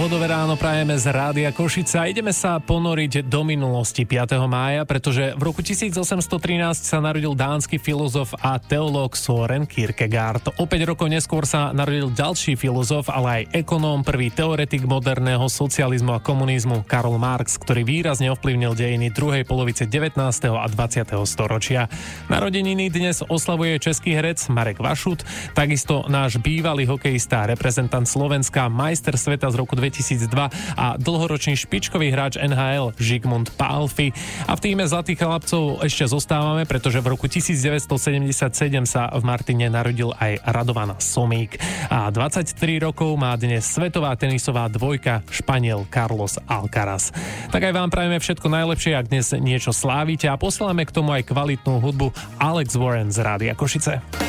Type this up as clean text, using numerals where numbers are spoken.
Škodové ráno prajeme z Rádia Košice a ideme sa ponoriť do minulosti 5. mája, pretože v roku 1813 sa narodil dánsky filozof a teológ Søren Kierkegaard. O 5 rokov neskôr sa narodil ďalší filozof, ale aj ekonóm, prvý teoretik moderného socializmu a komunizmu Karl Marx, ktorý výrazne ovplyvnil dejiny druhej polovice 19. a 20. storočia. Narodeniny dnes oslavuje český herec Marek Vašut, takisto náš bývalý hokejista, reprezentant Slovenska, majster sveta z roku 2002 a dlhoročný špičkový hráč NHL Žigmund Pálffy. A v tíme Zlatých chlapcov ešte zostávame, pretože v roku 1977 sa v Martine narodil aj Radovan Somík. A 23 rokov má dnes svetová tenisová dvojka Španiel Carlos Alcaraz. Tak aj vám prajeme všetko najlepšie, ak dnes niečo slávite, a posielame k tomu aj kvalitnú hudbu Alex Warren z Rádia Košice.